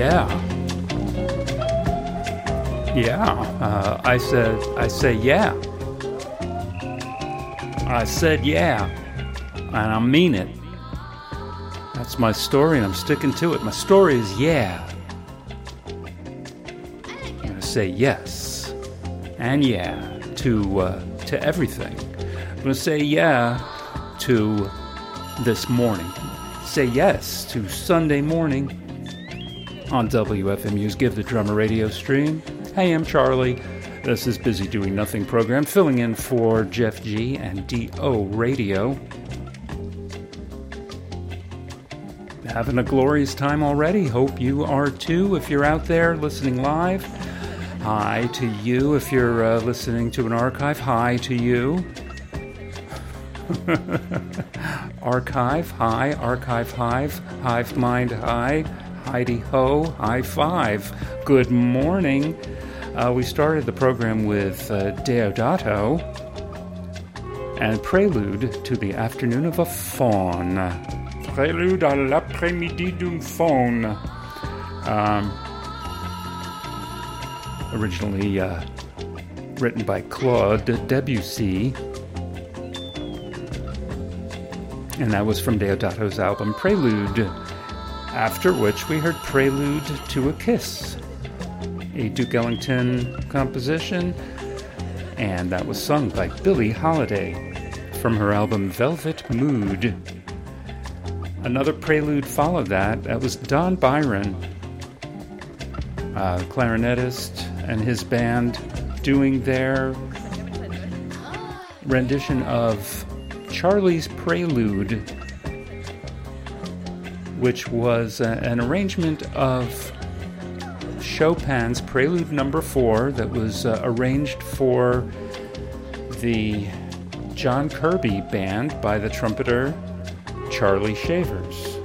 Yeah. Yeah. I say yeah. I said yeah. And I mean it. That's my story and I'm sticking to it. My story is yeah. I'm going to say yes and yeah to everything. I'm going to say yeah to this morning. Say yes to Sunday morning on WFMU's Give the Drummer radio stream. Hey, I'm Charlie. This is Busy Doing Nothing program, filling in for Jeff G and DO Radio. Having a glorious time already. Hope you are too. If you're out there listening live, hi to you. If you're listening to an archive, hi to you. Archive, hi. Archive, hive. Hive mind, hi. Heidi ho, high five. Good morning. We started the program with Deodato and Prelude to the Afternoon of a Faun. Prélude à l'après-midi d'une faune. Originally written by Claude Debussy. And that was from Deodato's album Prelude. After which we heard Prelude to a Kiss, a Duke Ellington composition. And that was sung by Billie Holiday from her album Velvet Mood. Another prelude followed that. That was Don Byron, clarinetist, and his band doing their rendition of Charlie's Prelude, which was an arrangement of Chopin's Prelude No. 4 that was arranged for the John Kirby band by the trumpeter Charlie Shavers.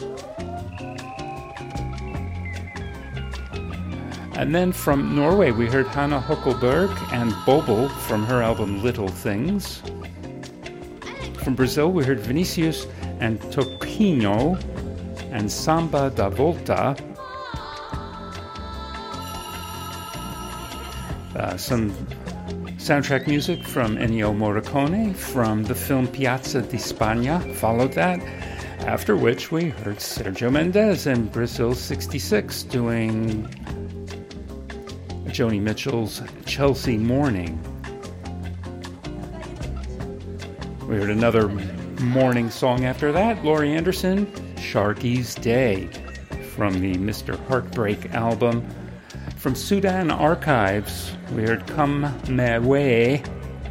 And then from Norway we heard Hanna Höckelberg and Bobel from her album Little Things. From Brazil we heard Vinicius and Toquinho and Samba da Volta. Some soundtrack music from Ennio Morricone from the film Piazza di Spagna followed that, after which we heard Sergio Mendes and Brazil 66 doing Joni Mitchell's Chelsea Morning. We heard another morning song after that, Laurie Anderson, Sharky's Day, from the Mr. Heartbreak album. From Sudan Archives, we heard Come My Way,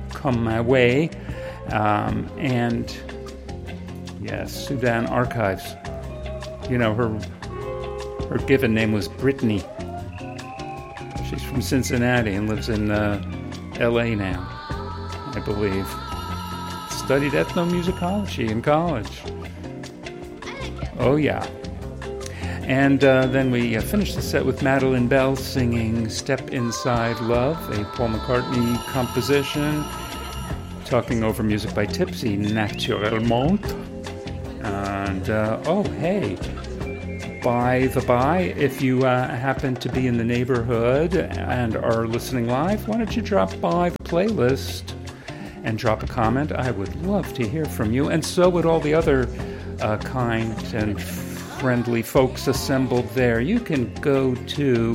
and yes, Sudan Archives. You know, her given name was Brittany. She's from Cincinnati and lives in L.A. now, I believe. Studied ethnomusicology in college. Oh yeah. And then we finished the set with Madeline Bell singing Step Inside Love, a Paul McCartney composition, talking over music by Tipsy, Naturellement. And, oh, hey, by the by, if you happen to be in the neighborhood and are listening live, why don't you drop by the playlist and drop a comment? I would love to hear from you, and so would all the other kind and friendly folks assembled there. You can go to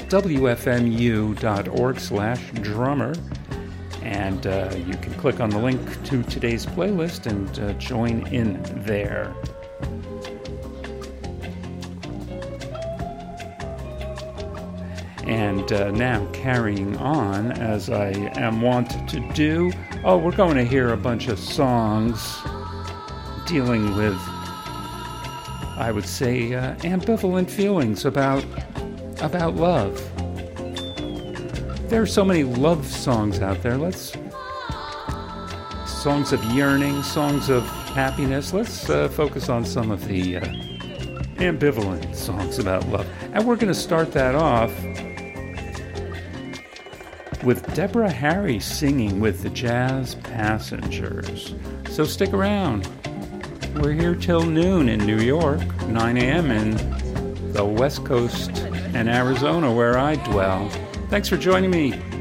wfmu.org/drummer and you can click on the link to today's playlist and join in there. And now carrying on as I am wont to do, we're going to hear a bunch of songs dealing with, I would say, ambivalent feelings about love. There are so many love songs out there. Songs of yearning, songs of happiness. Let's focus on some of the ambivalent songs about love. And we're going to start that off with Deborah Harry singing with the Jazz Passengers. So stick around. We're here till noon in New York, 9 a.m. in the West Coast and Arizona where I dwell. Thanks for joining me.